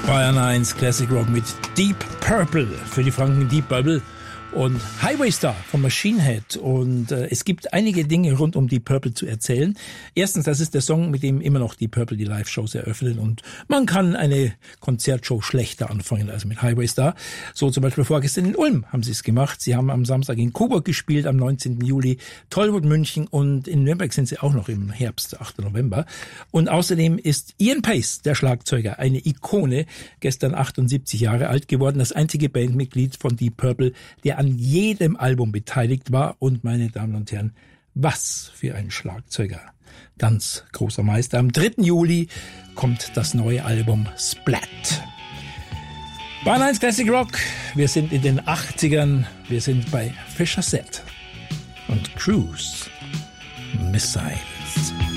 Bayern 1 Classic Rock mit Deep Purple, für die Franken Deep Purple und Highway Star von Machine Head. Und es gibt einige Dinge rund um Deep Purple zu erzählen. Erstens, das ist der Song, mit dem immer noch Deep Purple die Live-Shows eröffnen. Und man kann eine Konzertshow schlechter anfangen als mit Highway Star. So zum Beispiel vorgestern in Ulm haben sie es gemacht. Sie haben am Samstag in Coburg gespielt, am 19. Juli, Tollwood München und in Nürnberg sind sie auch noch im Herbst, 8. November. Und außerdem ist Ian Pace, der Schlagzeuger, eine Ikone, gestern 78 Jahre alt geworden, das einzige Bandmitglied von Deep Purple, der an jedem Album beteiligt war. Und meine Damen und Herren, was für ein Schlagzeuger. Ganz großer Meister. Am 3. Juli kommt das neue Album Splat. Bayern 1 Classic Rock. Wir sind in den 80ern. Wir sind bei Fischer Set und Cruise Missiles.